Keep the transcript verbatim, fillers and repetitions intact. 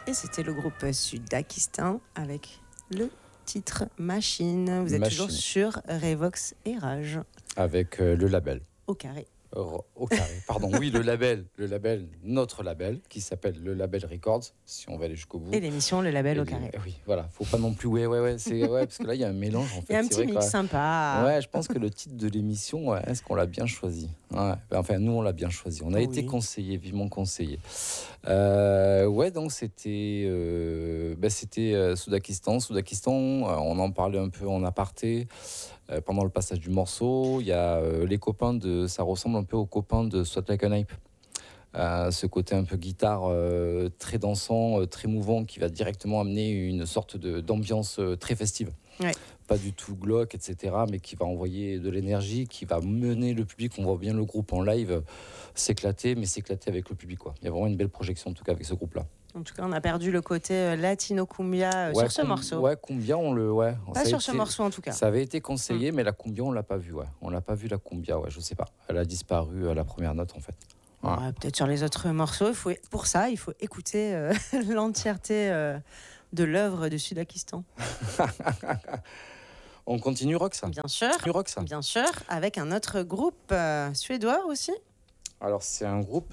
Et c'était le groupe Sudakistan avec le titre Machine. Vous êtes Machine. toujours sur Revox et Rage. Avec euh, le label. Au carré. Au carré, pardon, oui, le label, le label, notre label, qui s'appelle le Label Records, si on va aller jusqu'au bout. Et l'émission Le Label Et au les, carré. Oui, voilà, faut pas non plus, ouais, ouais, ouais, c'est, ouais, parce que là, il y a un mélange, en fait. Il y a un c'est petit vrai mix que, sympa. Ouais, je pense que le titre de l'émission, ouais, est-ce qu'on l'a bien choisi? Ouais, enfin, nous, on l'a bien choisi. On a Oui. été conseillé, vivement conseillé. Euh, ouais, donc c'était, euh, bah, c'était euh, Sudakistan. Sudakistan, euh, on en parlait un peu en aparté. Euh, pendant le passage du morceau, il y a euh, les copains de, ça ressemble un peu aux copains de Sweat Like a Knife. Euh, ce côté un peu guitare euh, très dansant, euh, très mouvant, qui va directement amener une sorte de, d'ambiance euh, très festive. Ouais. Pas du tout glauque, et cetera, mais qui va envoyer de l'énergie, qui va mener le public. On voit bien le groupe en live euh, s'éclater, mais s'éclater avec le public, quoi. Il y a vraiment une belle projection, en tout cas, avec ce groupe-là. En tout cas, on a perdu le côté euh, latino cumbia euh, Ouais, sur ce com- morceau. Ouais, cumbia, on le. Ouais, Pas ça a sur ce été- morceau en tout cas. Ça avait été conseillé, mm. mais la cumbia, on l'a pas vue. Ouais. On l'a pas vu la cumbia, ouais, je sais pas. Elle a disparu à la première note, en fait. Ouais. Ouais, peut-être sur les autres morceaux. Il faut, pour ça, il faut écouter euh, l'entièreté euh, de l'œuvre de Sudakistan. On continue rock, ça. Bien sûr. Rock, ça. Bien sûr, avec un autre groupe euh, suédois aussi. Alors, c'est un groupe